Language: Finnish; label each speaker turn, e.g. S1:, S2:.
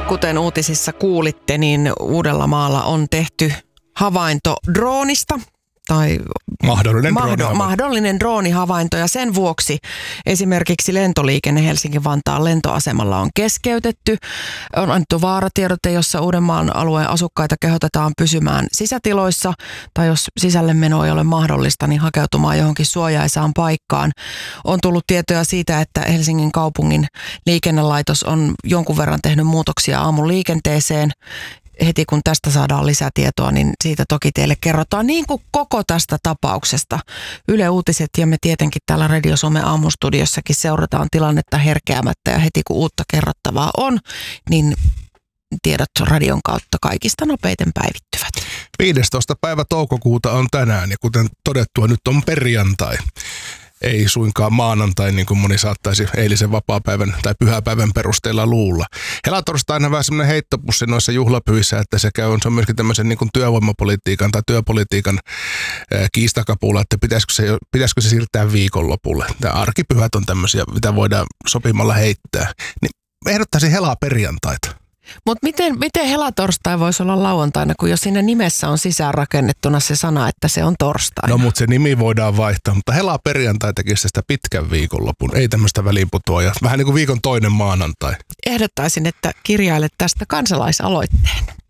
S1: Kuten uutisissa kuulitte, niin Uudellamaalla on tehty havainto droonista. Tai mahdollinen droonihavainto, ja sen vuoksi esimerkiksi lentoliikenne Helsinki-Vantaan lentoasemalla on keskeytetty. On annettu vaaratiedote, jossa Uudenmaan alueen asukkaita kehotetaan pysymään sisätiloissa, tai jos sisälle meno ei ole mahdollista, niin hakeutumaan johonkin suojaisaan paikkaan. On tullut tietoja siitä, että Helsingin kaupungin liikennelaitos on jonkun verran tehnyt muutoksia aamun liikenteeseen. Heti kun tästä saadaan lisätietoa, niin siitä toki teille kerrotaan, niin kuin koko tästä tapauksesta. Yle Uutiset ja me tietenkin täällä Radio Suomen aamustudiossakin seurataan tilannetta herkeämättä, ja heti kun uutta kerrottavaa on, niin tiedot radion kautta kaikista nopeiten päivittyvät.
S2: 15. päivä toukokuuta on tänään, ja kuten todettua, nyt on perjantai. Ei suinkaan maanantai, niin kuin moni saattaisi eilisen vapaapäivän tai pyhäpäivän perusteella luulla. Helatorstaina vähän semmoinen heittopussi noissa juhlapyissä, että se on myöskin tämmöisen niin kuin työvoimapolitiikan tai työpolitiikan kiistakapula, että pitäisikö se siirtää viikonlopulle. Tämä arkipyhät on tämmöisiä, mitä voidaan sopimalla heittää. Niin ehdottaisin helaa perjantaita.
S1: Mutta miten helatorstai voisi olla lauantaina, kun jos siinä nimessä on sisäänrakennettuna se sana, että se on torstaina?
S2: No, mutta se nimi voidaan vaihtaa, mutta helaa perjantai tekisi sitä pitkän viikonlopun, ei tämmöistä väliinputoajaa. Vähän niin kuin viikon toinen maanantai.
S1: Ehdottaisin, että kirjailet tästä kansalaisaloitteen.